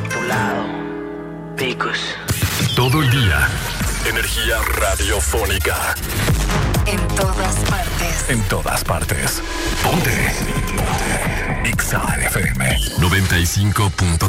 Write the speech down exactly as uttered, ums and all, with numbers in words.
a tu lado. Picos. Todo el día. Energía radiofónica. En todas partes. En todas partes. Ponte. Ponte. X A F M noventa y cinco punto